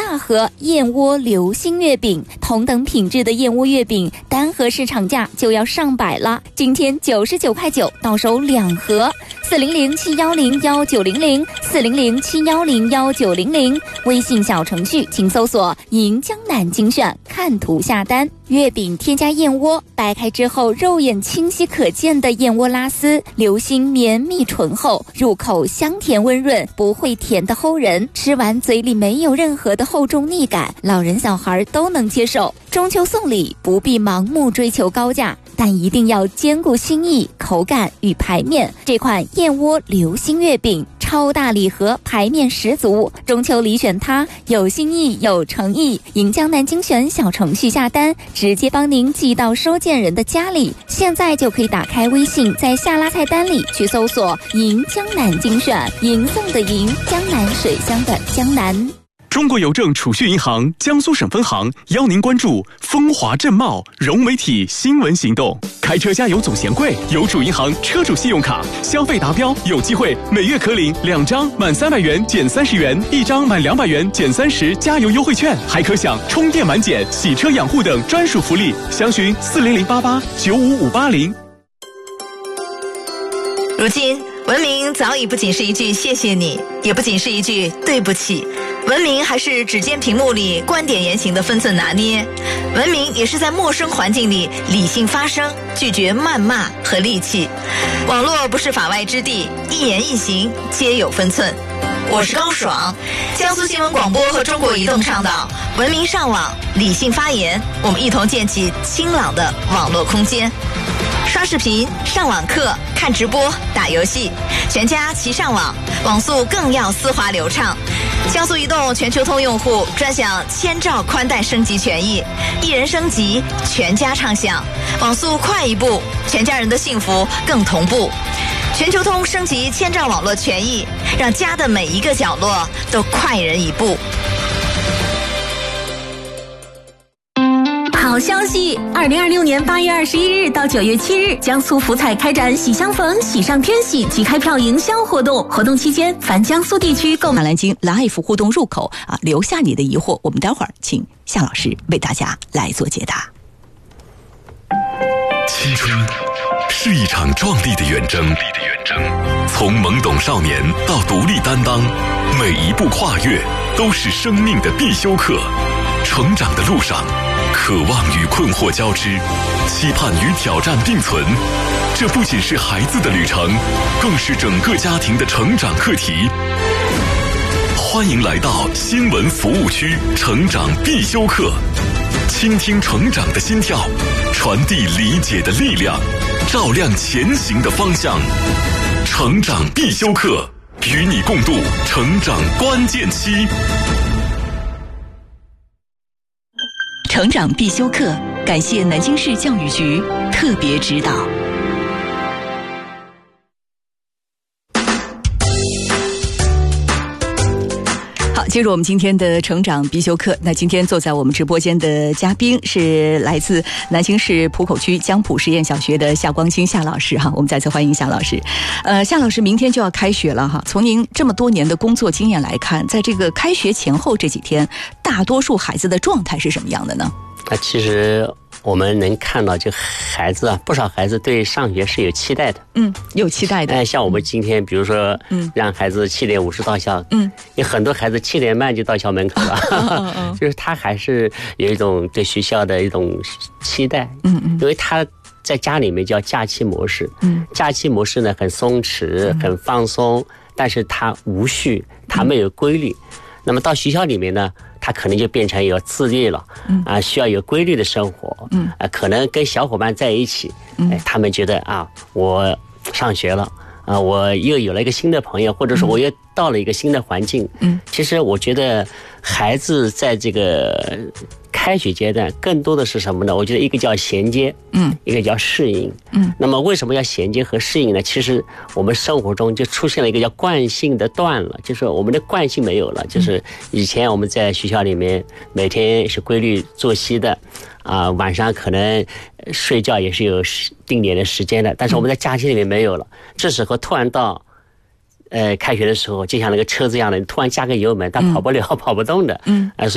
大盒燕窝流心月饼，同等品质的燕窝月饼单盒市场价就要上百了，今天99块9到手2盒。40071011900，40071011900，微信小程序请搜索银江南精选，看图下单。月饼添加燕窝，掰开之后肉眼清晰可见的燕窝拉丝，流心绵密醇厚，入口香甜温润，不会甜的齁人，吃完嘴里没有任何的厚重腻感，老人小孩都能接受。中秋送礼不必盲目追求高价，但一定要兼顾心意、口感与排面。这款燕窝流心月饼超大礼盒，排面十足，中秋礼选它，有心意有诚意。银江南精选小程序下单，直接帮您寄到收件人的家里。现在就可以打开微信，在下拉菜单里去搜索银江南精选，银送的银，江南水乡的江南。 中国邮政储蓄银行江苏省分行邀您关注风华正茂融媒体新闻行动。开车加油总嫌贵，邮储银行车主信用卡消费达标有机会每月可领2张满300元减30元，1张满200元减30加油优惠券，还可享充电满减、洗车养护等专属福利。详询40088-95580。 如今，文明早已不仅是一句谢谢你，也不仅是一句对不起，文明还是指尖屏幕里观点言行的分寸拿捏，文明也是在陌生环境里理性发声，拒绝谩骂和戾气。网络不是法外之地，一言一行皆有分寸。我是高爽，江苏新闻广播和中国移动倡导文明上网，理性发言，我们一同建起清朗的网络空间。刷视频、上网课、看直播、打游戏，全家齐上网，网速更要丝滑流畅。江苏移动全球通用户专享1000兆宽带升级权益，一人升级，全家畅享，网速快一步，全家人的幸福更同步。全球通升级1000兆网络权益，让家的每一个角落都快人一步。 好消息！2026年8月21日到9月7日，江苏福彩开展喜相逢、喜上添喜即开票营销活动。活动期间，凡江苏地区购买蓝鲸 Live 互动入口留下你的疑惑，我们待会儿请夏老师为大家来做解答。 青春是一场壮丽的远征，从懵懂少年到独立担当，每一步跨越都是生命的必修课。成长的路上，渴望与困惑交织，期盼与挑战并存。这不仅是孩子的旅程，更是整个家庭的成长课题。欢迎来到新闻服务区成长必修课，倾听成长的心跳，传递理解的力量，照亮前行的方向。成长必修课，与你共度成长关键期。 成长必修课，感谢南京市教育局特别指导。好，进入我们今天的成长必修课。那今天坐在我们直播间的嘉宾是来自南京市浦口区江浦实验小学的夏光清夏老师哈，我们再次欢迎夏老师。夏老师，明天就要开学了哈，从您这么多年的工作经验来看，在这个开学前后这几天，大多数孩子的状态是什么样的呢？ 其实我们能看到，就孩子不少孩子对上学是有期待的， 有期待的。 像我们今天，比如说，让孩子7点50到校，有很多孩子7点半就到校门口了，就是他还是有一种对学校的一种期待，因为他在家里面叫假期模式，假期模式呢很松弛，很放松，但是他无序，他没有规律。那么到学校里面呢，他可能就变成有自律了，需要有规律的生活，可能跟小伙伴在一起，他们觉得我上学了，我又有了一个新的朋友，或者说我又到了一个新的环境，其实我觉得孩子在这个开学阶段更多的是什么呢？我觉得一个叫衔接，一个叫适应，那么为什么要衔接和适应呢？其实我们生活中就出现了一个叫惯性的断了，就是我们的惯性没有了，就是以前我们在学校里面每天是规律作息的，晚上可能睡觉也是有定点的时间的，但是我们在假期里面没有了，这时候突然到开学的时候，就像那个车子一样的，你突然加个油门，它跑不了，跑不动的，